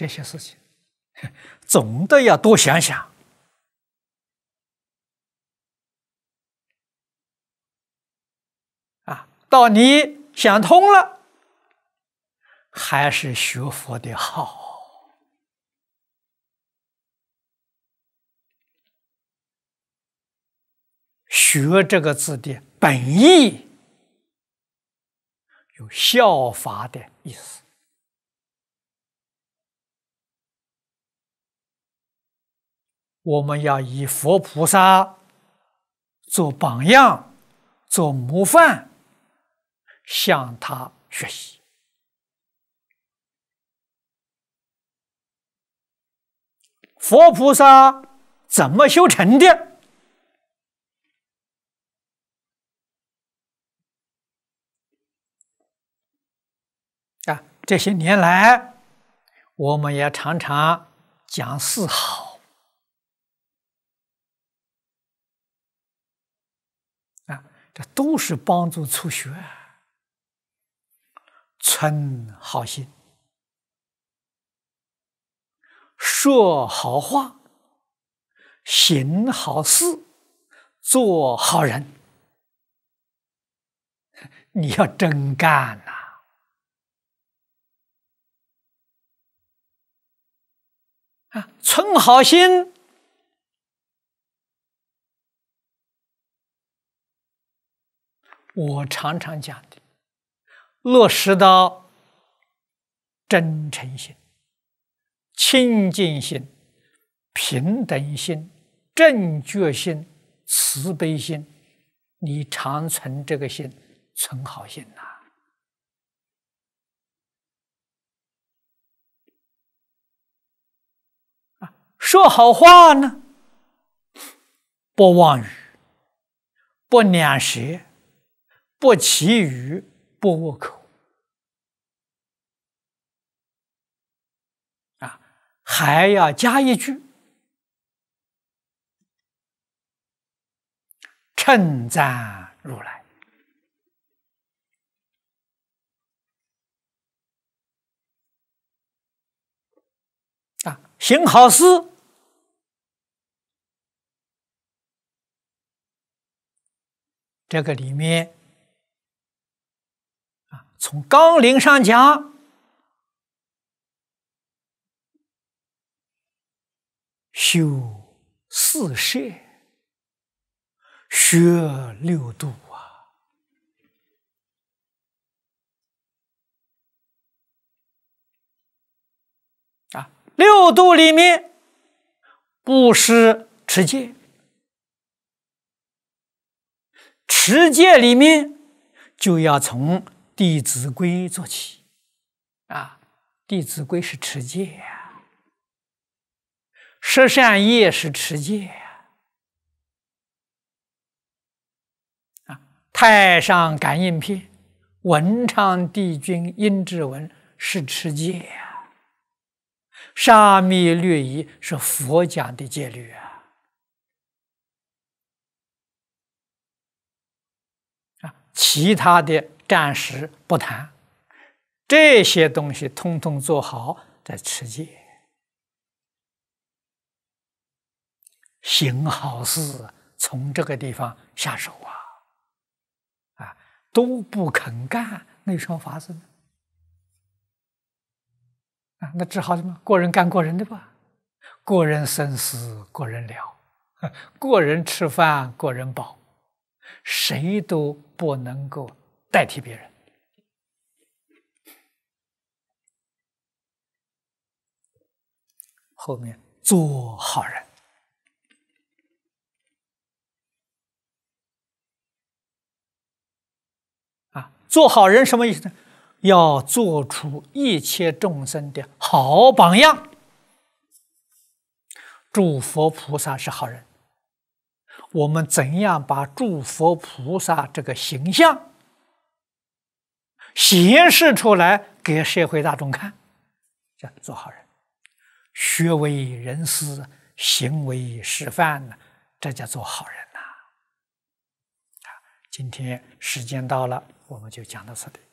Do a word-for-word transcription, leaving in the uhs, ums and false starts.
这些事情，总得要多想想。啊，到你想通了，还是学佛的好。学这个字的本意有效法的意思。我们要以佛菩萨做榜样，做模范，向他学习。佛菩萨怎么修成的？啊，这些年来，我们也常常讲四好。啊，这都是帮助初学。存好心，说好话，行好事，做好人。你要真干呐！啊，存好心，我常常讲的，落实到真诚心、清净心、平等心、正觉心、慈悲心，你常存这个心，存好心呐、啊！说好话呢，不妄语，不两舌，不绮语，不恶口。啊，还要加一句，称赞如来。啊，行好事，这个里面啊，从纲领上讲，修四摄，学六度啊。啊，六度里面布施持戒，持戒里面就要从《弟子规》做起啊，《弟子规》是持戒呀，十善业是持戒呀，啊，太上感应篇、文昌帝君阴骘文是持戒呀。沙弥律仪是佛讲的戒律啊，啊，其他的暂时不谈，这些东西通通做好，再持戒，行好事，从这个地方下手啊，啊，都不肯干，那有什么法子呢？啊，那只好什么？过人干过人的吧，过人生死过人了，过人吃饭过人饱，谁都不能够代替别人。后面做好人啊，做好人什么意思呢？要做出一切众生的好榜样。诸佛菩萨是好人，我们怎样把诸佛菩萨这个形象显示出来给社会大众看，叫做好人。学为人师，行为示范呢，这叫做好人呐。今天时间到了，我们就讲到这里。